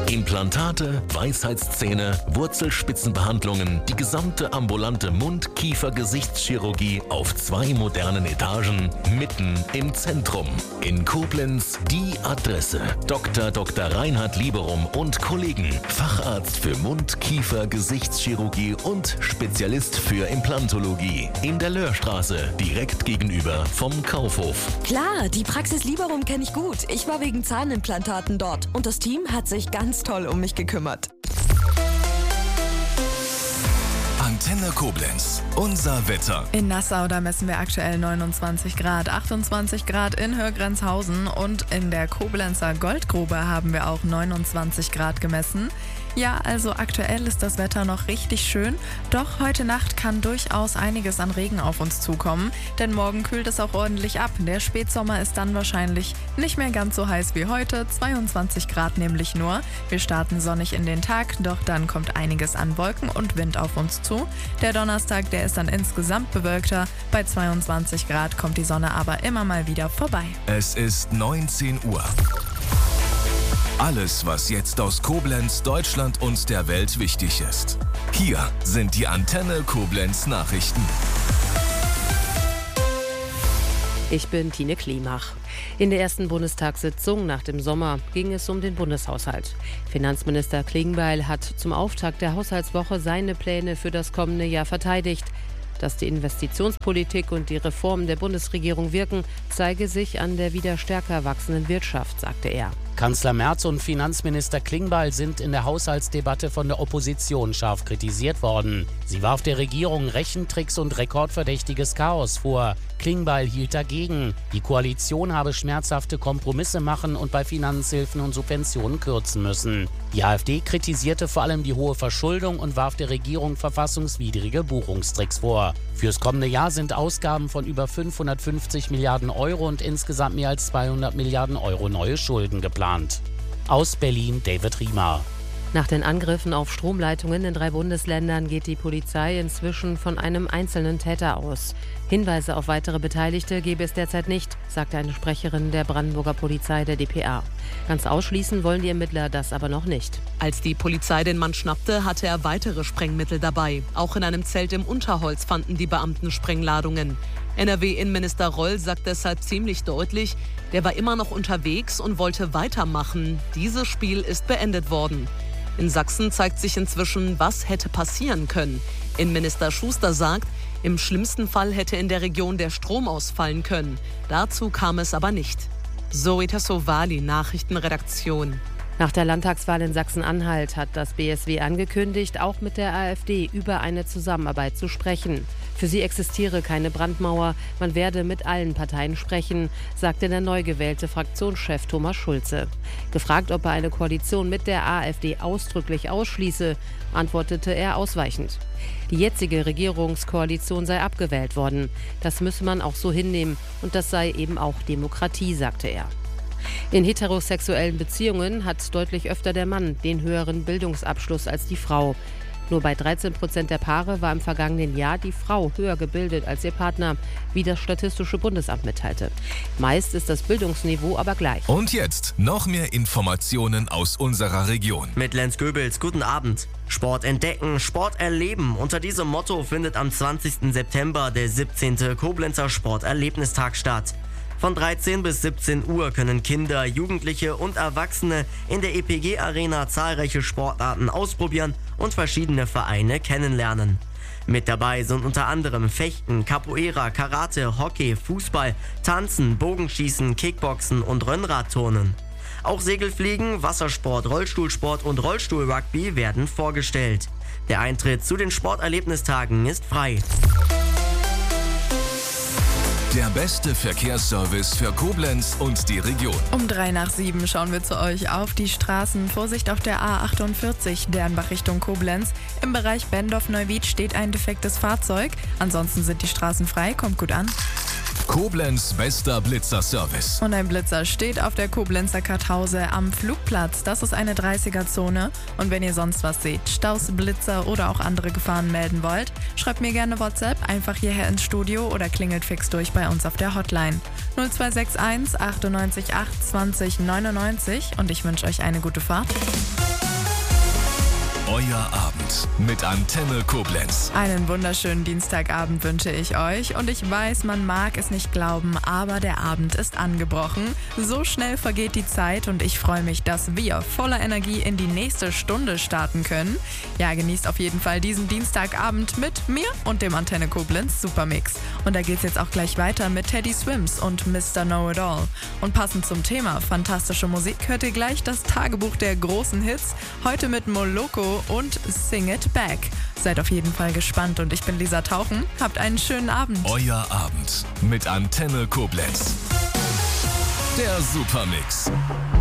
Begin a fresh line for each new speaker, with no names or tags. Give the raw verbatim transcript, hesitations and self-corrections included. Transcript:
Implantate, Weisheitszähne, Wurzelspitzenbehandlungen, die gesamte ambulante Mund-Kiefer-Gesichtschirurgie auf zwei modernen Etagen, mitten im Zentrum. In Koblenz die Adresse. Doktor Doktor Reinhard Lieberum und Kollegen. Facharzt für Mund-Kiefer-Gesichtschirurgie und Spezialist für Implantologie. In der Löhrstraße, direkt gegenüber vom Kaufhof.
Klar, die Praxis Lieberum kenne ich gut. Ich war wegen Zahnimplantaten dort. Und das Team hat sich ganz toll um mich gekümmert.
Antenne Koblenz, unser Wetter.
In Nassau, da messen wir aktuell neunundzwanzig Grad, achtundzwanzig Grad in Hörgrenzhausen und in der Koblenzer Goldgrube haben wir auch neunundzwanzig Grad gemessen. Ja, also aktuell ist das Wetter noch richtig schön, doch heute Nacht kann durchaus einiges an Regen auf uns zukommen, denn morgen kühlt es auch ordentlich ab. Der Spätsommer ist dann wahrscheinlich nicht mehr ganz so heiß wie heute, zweiundzwanzig Grad nämlich nur. Wir starten sonnig in den Tag, doch dann kommt einiges an Wolken und Wind auf uns zu. Der Donnerstag, der ist dann insgesamt bewölkter, bei zweiundzwanzig Grad kommt die Sonne aber immer mal wieder vorbei.
Es ist neunzehn Uhr. Alles, was jetzt aus Koblenz, Deutschland und der Welt wichtig ist. Hier sind die Antenne Koblenz Nachrichten.
Ich bin Tine Klimach. In der ersten Bundestagssitzung nach dem Sommer ging es um den Bundeshaushalt. Finanzminister Klingbeil hat zum Auftakt der Haushaltswoche seine Pläne für das kommende Jahr verteidigt. Dass die Investitionspolitik und die Reformen der Bundesregierung wirken, zeige sich an der wieder stärker wachsenden Wirtschaft, sagte er.
Kanzler Merz und Finanzminister Klingbeil sind in der Haushaltsdebatte von der Opposition scharf kritisiert worden. Sie warf der Regierung Rechentricks und rekordverdächtiges Chaos vor. Klingbeil hielt dagegen. Die Koalition habe schmerzhafte Kompromisse machen und bei Finanzhilfen und Subventionen kürzen müssen. Die AfD kritisierte vor allem die hohe Verschuldung und warf der Regierung verfassungswidrige Buchungstricks vor. Fürs kommende Jahr sind Ausgaben von über fünfhundertfünfzig Milliarden Euro und insgesamt mehr als zweihundert Milliarden Euro neue Schulden geplant. Aus Berlin, David Riemer.
Nach den Angriffen auf Stromleitungen in drei Bundesländern geht die Polizei inzwischen von einem einzelnen Täter aus. Hinweise auf weitere Beteiligte gebe es derzeit nicht, sagte eine Sprecherin der Brandenburger Polizei, der D P A. Ganz ausschließen wollen die Ermittler das aber noch nicht.
Als die Polizei den Mann schnappte, hatte er weitere Sprengmittel dabei. Auch in einem Zelt im Unterholz fanden die Beamten Sprengladungen. N R W-Innenminister Roll sagt deshalb ziemlich deutlich, der war immer noch unterwegs und wollte weitermachen. Dieses Spiel ist beendet worden. In Sachsen zeigt sich inzwischen, was hätte passieren können. Innenminister Schuster sagt, im schlimmsten Fall hätte in der Region der Strom ausfallen können. Dazu kam es aber nicht. Zoe Tassovali, Nachrichtenredaktion.
Nach der Landtagswahl in Sachsen-Anhalt hat das B S W angekündigt, auch mit der AfD über eine Zusammenarbeit zu sprechen. Für sie existiere keine Brandmauer, man werde mit allen Parteien sprechen, sagte der neu gewählte Fraktionschef Thomas Schulze. Gefragt, ob er eine Koalition mit der AfD ausdrücklich ausschließe, antwortete er ausweichend. Die jetzige Regierungskoalition sei abgewählt worden. Das müsse man auch so hinnehmen und das sei eben auch Demokratie, sagte er. In heterosexuellen Beziehungen hat deutlich öfter der Mann den höheren Bildungsabschluss als die Frau. Nur bei dreizehn Prozent der Paare war im vergangenen Jahr die Frau höher gebildet als ihr Partner, wie das Statistische Bundesamt mitteilte. Meist ist das Bildungsniveau aber gleich.
Und jetzt noch mehr Informationen aus unserer Region.
Mit Lenz Goebels, guten Abend. Sport entdecken, Sport erleben. Unter diesem Motto findet am zwanzigsten September der siebzehnte Koblenzer Sporterlebnistag statt. Von dreizehn bis siebzehn Uhr können Kinder, Jugendliche und Erwachsene in der E P G-Arena zahlreiche Sportarten ausprobieren und verschiedene Vereine kennenlernen. Mit dabei sind unter anderem Fechten, Capoeira, Karate, Hockey, Fußball, Tanzen, Bogenschießen, Kickboxen und Rennradturnen. Auch Segelfliegen, Wassersport, Rollstuhlsport und Rollstuhlrugby werden vorgestellt. Der Eintritt zu den Sporterlebnistagen ist frei.
Der beste Verkehrsservice für Koblenz und die Region.
Um drei nach sieben schauen wir zu euch auf die Straßen. Vorsicht auf der A achtundvierzig, Dernbach Richtung Koblenz. Im Bereich Bendorf-Neuwied steht ein defektes Fahrzeug. Ansonsten sind die Straßen frei. Kommt gut an.
Koblenz bester Blitzer-Service.
Und ein Blitzer steht auf der Koblenzer Karthause am Flugplatz. Das ist eine dreißiger-Zone. Und wenn ihr sonst was seht, Staus, Blitzer oder auch andere Gefahren melden wollt, schreibt mir gerne WhatsApp einfach hierher ins Studio oder klingelt fix durch bei uns auf der Hotline. null zwei sechs eins achtundneunzig acht zwanzig neunundneunzig und ich wünsche euch eine gute Fahrt.
Euer Abend mit Antenne Koblenz.
Einen wunderschönen Dienstagabend wünsche ich euch und ich weiß, man mag es nicht glauben, aber der Abend ist angebrochen. So schnell vergeht die Zeit und ich freue mich, dass wir voller Energie in die nächste Stunde starten können. Ja, genießt auf jeden Fall diesen Dienstagabend mit mir und dem Antenne Koblenz Supermix. Und da geht's jetzt auch gleich weiter mit Teddy Swims und Mister Know-It-All. Und passend zum Thema fantastische Musik hört ihr gleich das Tagebuch der großen Hits, heute mit Moloko und Sing It Back. Seid auf jeden Fall gespannt und ich bin Lisa Tauchen. Habt einen schönen Abend.
Euer Abend mit Antenne Koblenz. Der Supermix.